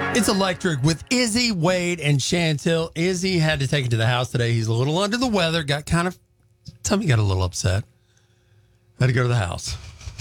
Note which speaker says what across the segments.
Speaker 1: It's Electric with Izzy, Wade, and Chantel. Izzy had to take it to the house today. He's a little under the weather. Tummy got a little upset. Had to go to the house.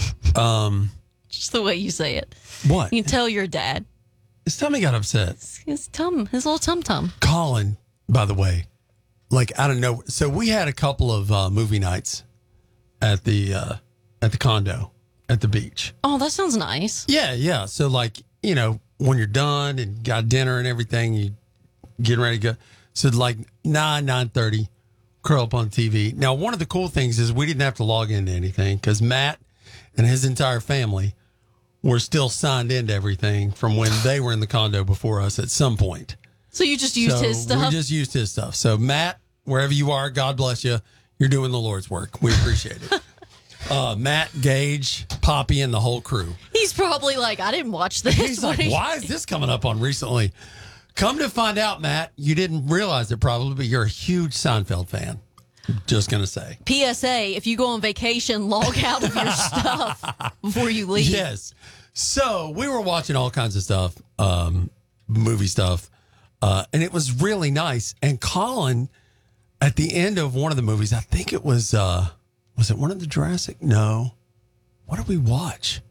Speaker 2: Just the way you say it.
Speaker 1: What?
Speaker 2: You can tell your dad.
Speaker 1: His tummy got upset.
Speaker 2: His little tum-tum.
Speaker 1: Colin, by the way, like, I don't know. So we had a couple of movie nights at the condo at the beach.
Speaker 2: Oh, that sounds nice.
Speaker 1: Yeah. So, like, you know, when you're done and got dinner and everything, you getting ready to go. So, like, 9:30, curl up on TV. Now, one of the cool things is we didn't have to log into anything because Matt and his entire family were still signed into everything from when they were in the condo before us at some point.
Speaker 2: So you just used his stuff?
Speaker 1: We just used his stuff. So, Matt, wherever you are, God bless you. You're doing the Lord's work. We appreciate it. Matt, Gage, Poppy, and the whole crew.
Speaker 2: He's probably like, I didn't watch this.
Speaker 1: He's like, why is this coming up on recently? Come to find out, Matt, you didn't realize it probably, but you're a huge Seinfeld fan. Just going to say.
Speaker 2: PSA, if you go on vacation, log out of your stuff before you leave.
Speaker 1: Yes. So we were watching all kinds of stuff, movie stuff, and it was really nice. And Colin, at the end of one of the movies, I think it was it one of the Jurassic? No. What did we watch?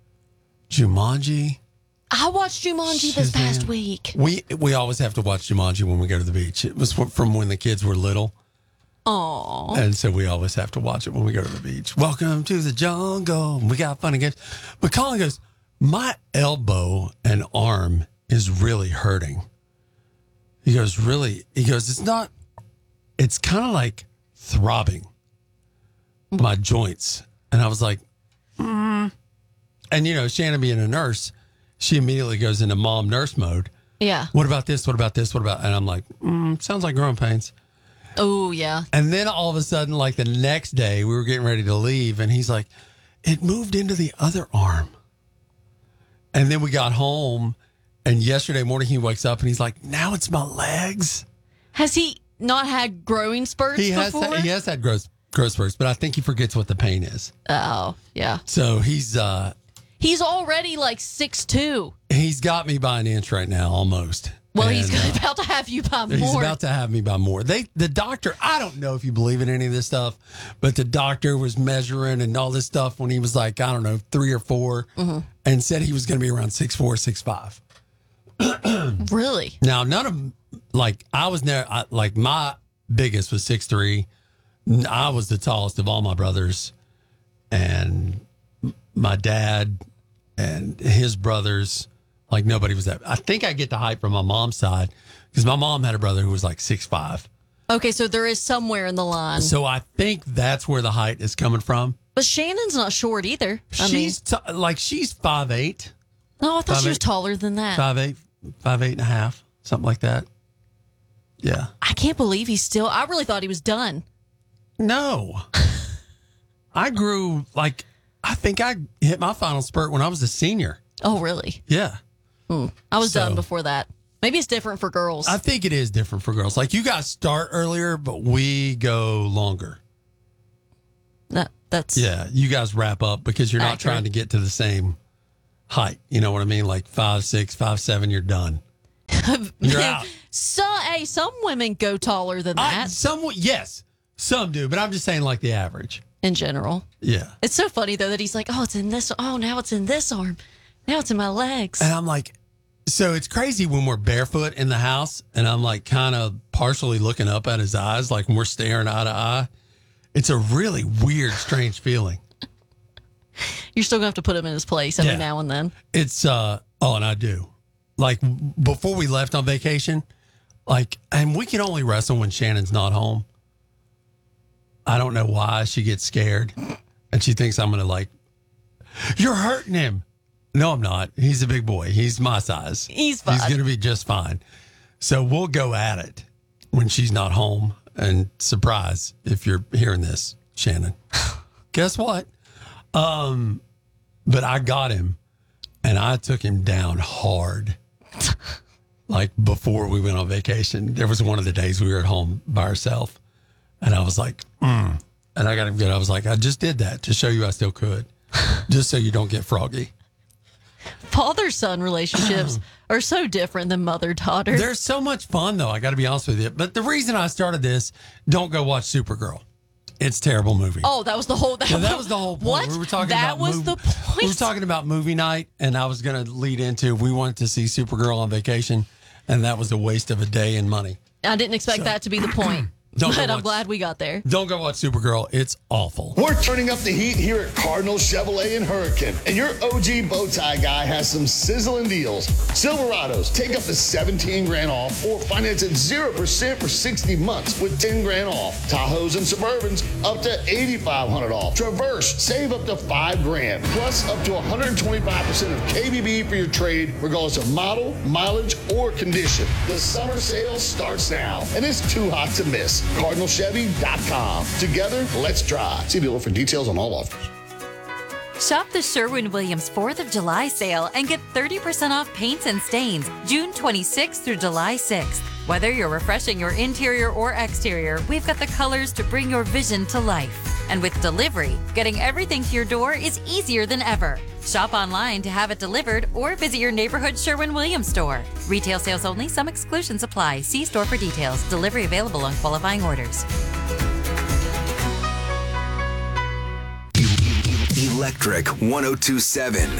Speaker 1: Jumanji?
Speaker 2: I watched Jumanji this past week.
Speaker 1: We always have to watch Jumanji when we go to the beach. It was from when the kids were little.
Speaker 2: Aww.
Speaker 1: And so we always have to watch it when we go to the beach. Welcome to the jungle. We got fun and games. But Colin goes, my elbow and arm is really hurting. He goes, really? He goes, it's kind of like throbbing my joints. And I was like, And, you know, Shannon being a nurse, she immediately goes into mom nurse mode.
Speaker 2: Yeah.
Speaker 1: What about this? What about this? What about? And I'm like, sounds like growing pains.
Speaker 2: Oh, yeah.
Speaker 1: And then all of a sudden, like the next day, we were getting ready to leave, and he's like, it moved into the other arm. And then we got home, and yesterday morning he wakes up and he's like, now it's my legs.
Speaker 2: Has he not had growing spurts before?
Speaker 1: He has had growth spurts, but I think he forgets what the pain is.
Speaker 2: Oh, yeah.
Speaker 1: So he's
Speaker 2: already like 6'2".
Speaker 1: He's got me by an inch right now, almost.
Speaker 2: Well,
Speaker 1: and,
Speaker 2: he's about to have you by more.
Speaker 1: He's about to have me by more. The doctor, I don't know if you believe in any of this stuff, but the doctor was measuring and all this stuff when he was like, I don't know, 3 or 4, and said he was going to be around 6'4", 6'5".
Speaker 2: Really?
Speaker 1: Now, none of, like, I was there, like, my biggest was 6'3". I was the tallest of all my brothers, and my dad and his brothers. Like, nobody was that. I think I get the height from my mom's side because my mom had a brother who was like 6'5".
Speaker 2: Okay, so there is somewhere in the line.
Speaker 1: So I think that's where the height is coming from.
Speaker 2: But Shannon's not short either.
Speaker 1: She's 5'8".
Speaker 2: No, I thought she was
Speaker 1: 5'8",
Speaker 2: taller than that.
Speaker 1: 5'8", 5'8 and a half, something like that. Yeah.
Speaker 2: I can't believe I really thought he was done.
Speaker 1: No. I grew, like, I think I hit my final spurt when I was a senior.
Speaker 2: Oh, really?
Speaker 1: Yeah.
Speaker 2: I was done before that. Maybe it's different for girls.
Speaker 1: I think it is different for girls. Like, you guys start earlier, but we go longer.
Speaker 2: That's
Speaker 1: Yeah, you guys wrap up because you're not
Speaker 2: accurate.
Speaker 1: trying to get to the same height. You know what I mean? Like 5'6", 5'7", you're done. You're out.
Speaker 2: Some women go taller than that
Speaker 1: Yes, some do, but I'm just saying like the average.
Speaker 2: in general.
Speaker 1: Yeah.
Speaker 2: It's so funny, though, that he's like, oh, it's in this. Oh, now it's in this arm. Now it's in my legs.
Speaker 1: And I'm like, so it's crazy when we're barefoot in the house and I'm like kind of partially looking up at his eyes, like when we're staring eye to eye. It's a really weird, strange feeling.
Speaker 2: You're still going to have to put him in his place every
Speaker 1: Yeah.
Speaker 2: now and then.
Speaker 1: It's, and I do. Like before we left on vacation, like, and we can only wrestle when Shannon's not home. I don't know why she gets scared and she thinks I'm going to like, you're hurting him. No, I'm not. He's a big boy. He's my size.
Speaker 2: He's fine.
Speaker 1: He's going to be just fine. So we'll go at it when she's not home. And surprise, if you're hearing this, Shannon, guess what? But I got him and I took him down hard. Like before we went on vacation, there was one of the days we were at home by ourselves. And I was like, and I got him good. I was like, I just did that to show you I still could, just so you don't get froggy.
Speaker 2: Father-son relationships are so different than mother-daughter.
Speaker 1: They're so much fun, though. I got to be honest with you. But the reason I started this, don't go watch Supergirl. It's a terrible movie.
Speaker 2: Oh, that was the whole.
Speaker 1: That was the whole point.
Speaker 2: What?
Speaker 1: We were talking
Speaker 2: that
Speaker 1: about
Speaker 2: was the point.
Speaker 1: We were talking about movie night, and I was going to lead into we wanted to see Supergirl on vacation, and that was a waste of a day and money.
Speaker 2: I didn't expect that to be the point.
Speaker 1: Don't go
Speaker 2: But I'm
Speaker 1: watch-
Speaker 2: glad we got there.
Speaker 1: Don't go watch Supergirl. It's awful.
Speaker 3: We're turning up the heat here at Cardinal Chevrolet and Hurricane. And your OG bow tie guy has some sizzling deals. Silverados, take up to 17 grand off or finance at 0% for 60 months with 10 grand off. Tahoes and Suburbans, up to 8,500 off. Traverse, save up to 5 grand. Plus up to 125% of KBB for your trade, regardless of model, mileage, or condition. The summer sale starts now, and it's too hot to miss. CardinalChevy.com. Together, let's drive. See dealer for details on all offers.
Speaker 4: Shop the Sherwin-Williams 4th of July sale and get 30% off paints and stains June 26th through July 6th. Whether you're refreshing your interior or exterior, we've got the colors to bring your vision to life. And with delivery, getting everything to your door is easier than ever. Shop online to have it delivered or visit your neighborhood Sherwin-Williams store. Retail sales only. Some exclusions apply. See store for details. Delivery available on qualifying orders.
Speaker 5: Electric 102.7.